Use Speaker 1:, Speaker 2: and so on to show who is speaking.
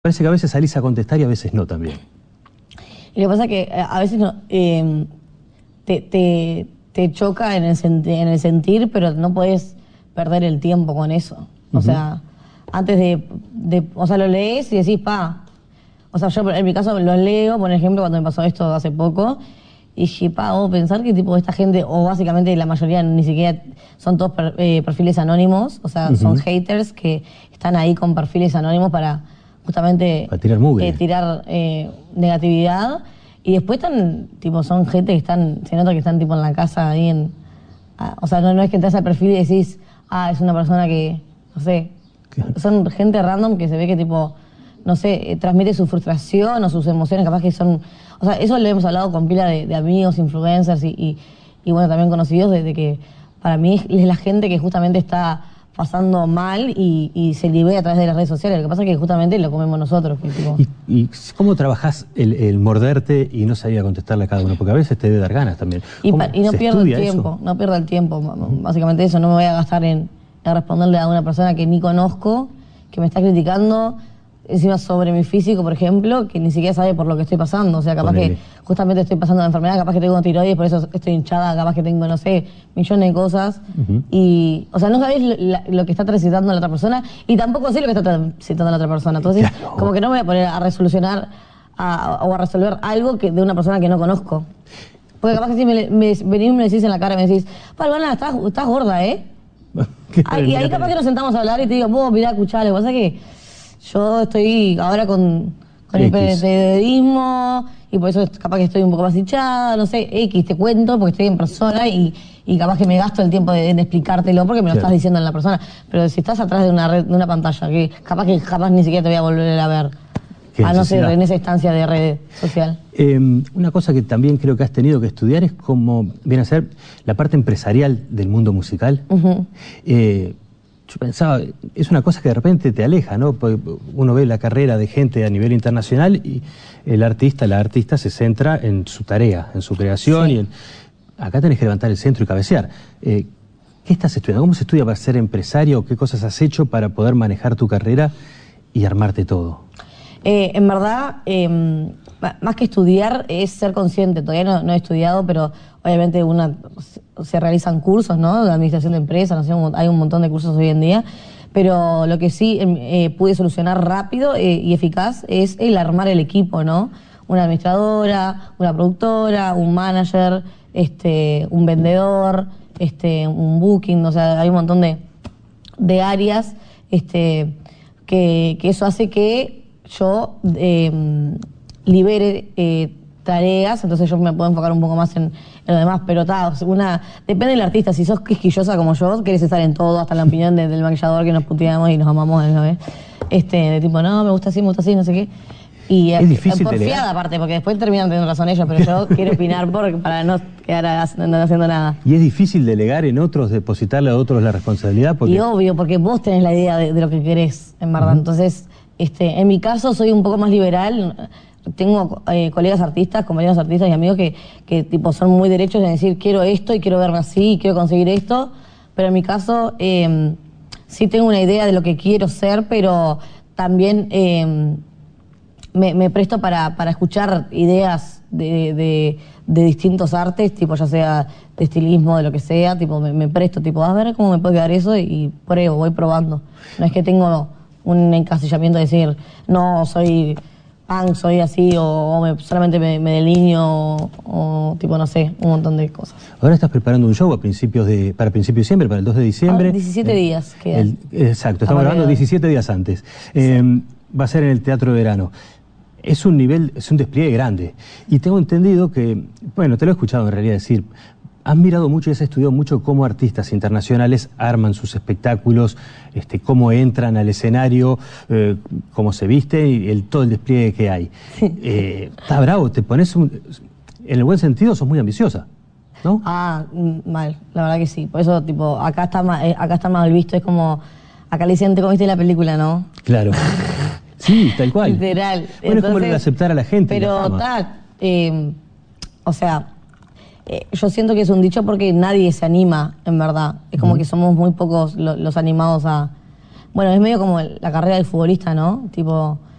Speaker 1: Parece que a veces salís a contestar y a veces no también.
Speaker 2: Y lo que pasa es que a veces no, te choca en el sentir, pero no podés perder el tiempo con eso. O sea, antes o sea, lo lees y decís, pa. O sea, yo en mi caso lo leo, por ejemplo, cuando me pasó esto hace poco, y dije, pa, vos pensar que tipo esta gente, o básicamente la mayoría ni siquiera son todos perfiles anónimos, o sea, son haters que están ahí con perfiles anónimos para justamente
Speaker 1: tirar mugre,
Speaker 2: tirar negatividad, y después están, tipo, son gente que están, se nota que están tipo en la casa ahí o sea, no es que entras al perfil y decís, es una persona que, no sé, son gente random que se ve que tipo, no sé, transmite su frustración o sus emociones, capaz que son, o sea, eso lo hemos hablado con pila de amigos, influencers y bueno, también conocidos, de que para mí es la gente que justamente está pasando mal y se libera a través de las redes sociales. Lo que pasa es que justamente lo comemos nosotros. Tipo.
Speaker 1: ¿Y cómo trabajás el morderte y no salir a contestarle a cada uno? Porque a veces te debe dar ganas también.
Speaker 2: Y no pierdo el tiempo, no pierdo el tiempo. Básicamente eso, no me voy a gastar en responderle a una persona que ni conozco, que me está criticando, encima sobre mi físico, por ejemplo, que ni siquiera sabe por lo que estoy pasando. O sea, capaz que justamente estoy pasando la enfermedad, capaz que tengo tiroides, por eso estoy hinchada, capaz que tengo, no sé, millones de cosas. Y, o sea, no sabés lo que está transitando la otra persona y tampoco sé lo que está transitando la otra persona. Entonces, como que no me voy a poner a resolucionar o a resolver algo de una persona que no conozco. Porque capaz que si venís y me decís en la cara, me decís, Palvana, estás gorda, ¿eh? Y ahí capaz que nos sentamos a hablar y te digo, vos, mirá, escuchá, lo que pasa es que yo estoy ahora con hipertiroidismo y por eso capaz que estoy un poco más hinchada, no sé, te cuento porque estoy en persona y capaz que me gasto el tiempo en explicártelo porque me lo estás diciendo en la persona. Pero si estás atrás de una pantalla, que capaz ni siquiera te voy a volver a ver, a no ser en esa instancia de red social.
Speaker 1: Una cosa que también creo que has tenido que estudiar es cómo viene a ser la parte empresarial del mundo musical. Yo pensaba, es una cosa que de repente te aleja, ¿no? Porque uno ve la carrera de gente a nivel internacional y la artista se centra en su tarea, en su creación y acá tenés que levantar el centro y cabecear. ¿Qué estás estudiando? ¿Cómo se estudia para ser empresario? ¿Qué cosas has hecho para poder manejar tu carrera y armarte todo?
Speaker 2: En verdad, más que estudiar es ser consciente. Todavía no he estudiado, pero obviamente se realizan cursos, ¿no? De administración de empresas, no sé, hay un montón de cursos hoy en día. Pero lo que sí pude solucionar rápido y eficaz es el armar el equipo, ¿no? Una administradora, una productora, un manager, un vendedor, un booking, o sea, hay un montón de áreas que eso hace que yo libere tareas, entonces yo me puedo enfocar un poco más en lo demás, pero depende del artista. Si sos quisquillosa como yo, querés estar en todo, hasta la opinión del maquillador que nos puteamos y nos amamos de una vez, de tipo, no, me gusta así, no sé qué. Y
Speaker 1: es difícil
Speaker 2: porfiada aparte, porque después terminan teniendo razón ellos, pero yo quiero opinar para no quedar haciendo nada.
Speaker 1: ¿Y es difícil delegar en otros, depositarle a otros la responsabilidad?
Speaker 2: Y obvio, porque vos tenés la idea de lo que querés, en verdad. Entonces, en mi caso soy un poco más liberal. Tengo colegas artistas, compañeros artistas y amigos que tipo son muy derechos en decir quiero esto y quiero verme así y quiero conseguir esto, pero en mi caso sí tengo una idea de lo que quiero ser, pero también me presto para escuchar ideas de distintos artes, tipo ya sea de estilismo, de lo que sea, tipo me presto, tipo a ver cómo me puede quedar eso y pruebo, voy probando. No es que tengo un encasillamiento de decir, no, soy punk, soy así, o solamente me delineo, o tipo, no sé, un montón de cosas.
Speaker 1: Ahora estás preparando un show para principios de diciembre, para el 2 de diciembre.
Speaker 2: 17 días quedan.
Speaker 1: Exacto, estamos grabando 17 días antes. Va a ser en el Teatro de Verano. Es un despliegue grande. Y tengo entendido que, bueno, te lo he escuchado en realidad decir, has mirado mucho y has estudiado mucho cómo artistas internacionales arman sus espectáculos, cómo entran al escenario, cómo se visten y todo el despliegue que hay. Está bravo, te pones en el buen sentido, sos muy ambiciosa, ¿no?
Speaker 2: Mal, la verdad que sí. Por eso, tipo, acá está mal visto, es como, acá le dicen, te comiste la película, ¿no?
Speaker 1: Claro. Sí, tal cual.
Speaker 2: Literal.
Speaker 1: Bueno, entonces, es como el de aceptar a la gente.
Speaker 2: Pero o sea, yo siento que es un dicho porque nadie se anima, en verdad. Es como que somos muy pocos los animados a... Bueno, es medio como la carrera del futbolista, ¿no? Tipo,